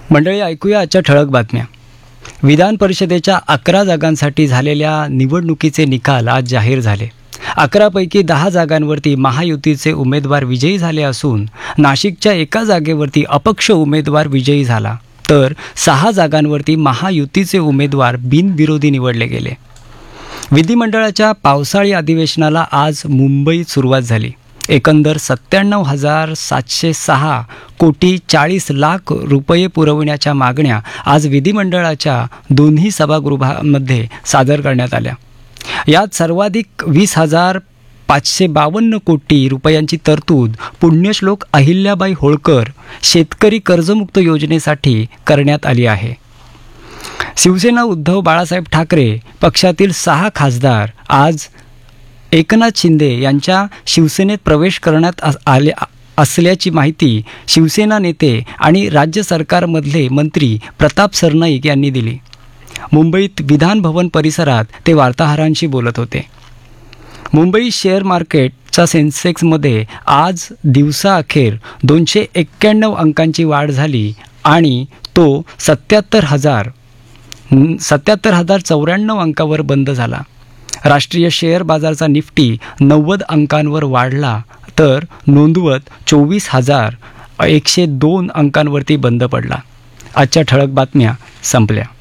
मंडळी, ऐकूया आजच्या ठळक बातम्या. विधान परिषदेच्या 11 जागांसाठी झालेल्या निवडणुकीचे निकाल आज जाहीर झाले. 11 पैकी 10 जागांवरती महायुतीचे उमेदवार विजयी झाले असून नाशिकच्या एका जागेवरती अपक्ष उमेदवार विजयी झाला, तर 6 जागांवरती महायुतीचे उमेदवार बिनविरोधी निवडले गेले. विधिमंडळाच्या पावसाळी अधिवेशनाला आज मुंबईत सुरुवात झाली. एकंदर 97,706 कोटी 40 लाख रुपये पुरवण्याच्या मागण्या आज विधिमंडळाच्या दोन्ही सभागृहामध्ये सादर करण्यात आल्या. यात सर्वाधिक 20,552 कोटी रुपयांची तरतूद पुण्यश्लोक अहिल्याबाई होळकर शेतकरी कर्जमुक्त योजनेसाठी करण्यात आली आहे. शिवसेना उद्धव बाळासाहेब ठाकरे पक्षातील 6 खासदार आज एकनाथ शिंदे यांच्या शिवसेनेत प्रवेश करण्यात आले असल्याची माहिती शिवसेना नेते आणि राज्य सरकारमधले मंत्री प्रताप सरनाईक यांनी दिली. मुंबईत विधान भवन परिसरात ते वार्ताहरांशी बोलत होते. मुंबई शेअर मार्केटचा सेन्सेक्समध्ये आज दिवसाअखेर 291 अंकांची वाढ झाली आणि तो 77,094 अंकावर बंद झाला. राष्ट्रीय शेअर बाजारचा निफ्टी 90 अंकांवर वाढला तर नोंदवत 24,102 अंकांवरती बंद पडला. आजच्या ठळक बातम्या संपल्या.